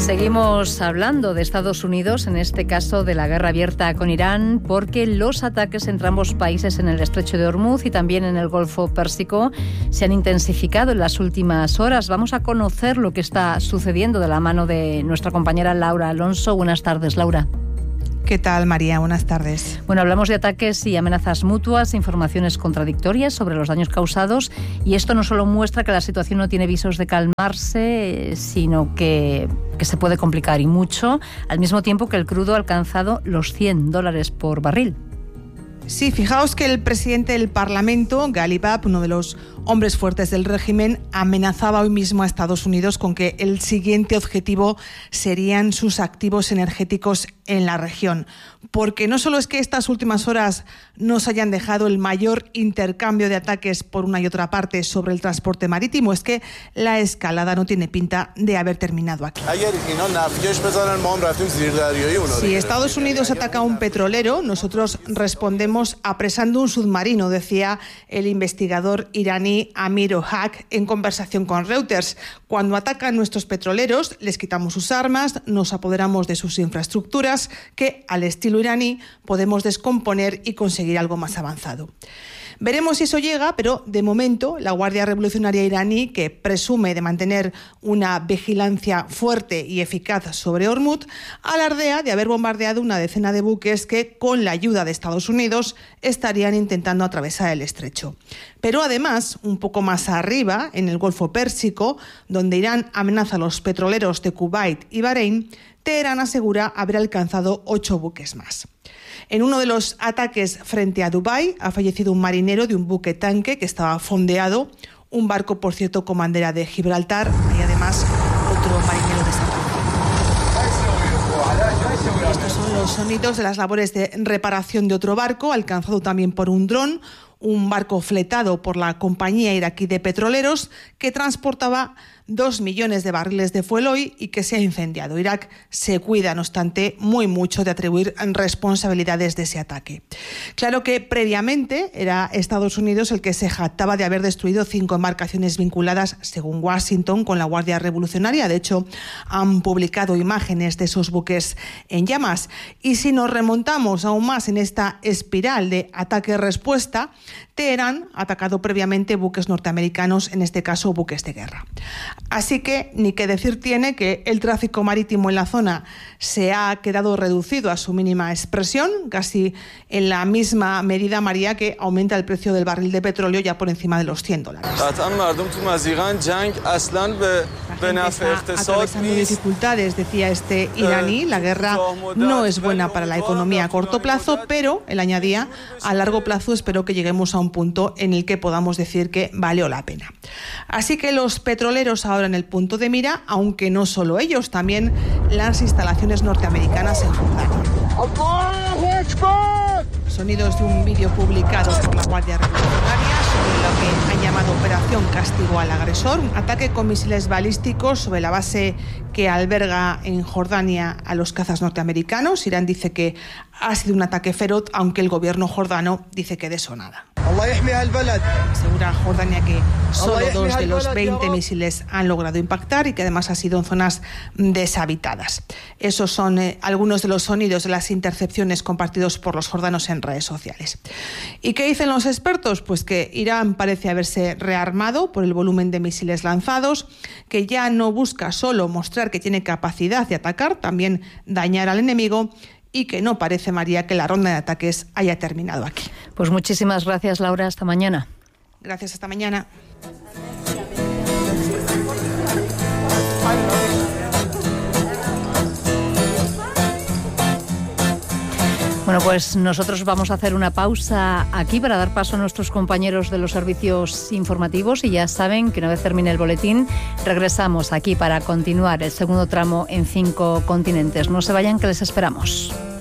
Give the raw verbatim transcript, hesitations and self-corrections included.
Seguimos hablando de Estados Unidos, en este caso de la guerra abierta con Irán, porque los ataques entre ambos países en el Estrecho de Hormuz y también en el Golfo Pérsico se han intensificado en las últimas horas. Vamos a conocer lo que está sucediendo de la mano de nuestra compañera Laura Alonso. Buenas tardes, Laura. ¿Qué tal, María? Buenas tardes. Bueno, hablamos de ataques y amenazas mutuas, informaciones contradictorias sobre los daños causados, y esto no solo muestra que la situación no tiene visos de calmarse, sino que, que se puede complicar y mucho, al mismo tiempo que el crudo ha alcanzado los cien dólares por barril. Sí, fijaos que el presidente del Parlamento, Ghalibab, uno de los hombres fuertes del régimen, amenazaba hoy mismo a Estados Unidos con que el siguiente objetivo serían sus activos energéticos en la región. Porque no solo es que estas últimas horas nos hayan dejado el mayor intercambio de ataques por una y otra parte sobre el transporte marítimo, es que la escalada no tiene pinta de haber terminado aquí. Si Estados Unidos ataca a un petrolero, nosotros respondemos apresando un submarino, decía el investigador iraní Amir Ohak en conversación con Reuters. Cuando atacan nuestros petroleros, les quitamos sus armas, nos apoderamos de sus infraestructuras, que al estilo iraní podemos descomponer y conseguir algo más avanzado. Veremos si eso llega, pero de momento la Guardia Revolucionaria iraní, que presume de mantener una vigilancia fuerte y eficaz sobre Hormuz, alardea de haber bombardeado una decena de buques que, con la ayuda de Estados Unidos, estarían intentando atravesar el estrecho. Pero además, un poco más arriba, en el Golfo Pérsico, donde Irán amenaza a los petroleros de Kuwait y Bahrein, Teherán asegura haber alcanzado ocho buques más. En uno de los ataques frente a Dubái ha fallecido un marinero de un buque tanque que estaba fondeado, un barco, por cierto, con bandera de Gibraltar, y además otro marinero desaparecido. Estos son los sonidos de las labores de reparación de otro barco, alcanzado también por un dron, un barco fletado por la compañía iraquí de petroleros que transportaba dos millones de barriles de fuel oil y que se ha incendiado. Irak se cuida, no obstante, muy mucho de atribuir responsabilidades de ese ataque. Claro que previamente era Estados Unidos el que se jactaba de haber destruido cinco embarcaciones vinculadas, según Washington, con la Guardia Revolucionaria. De hecho, han publicado imágenes de esos buques en llamas. Y si nos remontamos aún más en esta espiral de ataque-respuesta, Teherán ha atacado previamente buques norteamericanos, en este caso buques de guerra. Así que ni que decir tiene que el tráfico marítimo en la zona se ha quedado reducido a su mínima expresión, casi en la misma medida, María, que aumenta el precio del barril de petróleo ya por encima de los cien dólares. La gente está atravesando dificultades, decía este iraní. La guerra no es buena para la economía a corto plazo, pero, él añadía, a largo plazo espero que lleguemos a un punto en el que podamos decir que valió la pena. Así que los petroleros ahora en el punto de mira, aunque no solo ellos, también las instalaciones norteamericanas en Jordania. Sonidos de un vídeo publicado por la Guardia Revolucionaria sobre lo que han llamado Operación Castigo al Agresor, un ataque con misiles balísticos sobre la base que alberga en Jordania a los cazas norteamericanos. Irán dice que ha sido un ataque feroz, aunque el gobierno jordano dice que de eso nada. Asegura Jordania que solo dos de los veinte misiles han logrado impactar y que además ha sido en zonas deshabitadas. Esos son eh, algunos de los sonidos de las intercepciones compartidos por los jordanos en redes sociales. ¿Y qué dicen los expertos? Pues que Irán parece haberse rearmado por el volumen de misiles lanzados, que ya no busca solo mostrar que tiene capacidad de atacar, también dañar al enemigo, y que no parece, María, que la ronda de ataques haya terminado aquí. Pues muchísimas gracias, Laura. Hasta mañana. Gracias, hasta mañana. Bueno, pues nosotros vamos a hacer una pausa aquí para dar paso a nuestros compañeros de los servicios informativos, y ya saben que una vez termine el boletín regresamos aquí para continuar el segundo tramo en Cinco Continentes. No se vayan, que les esperamos.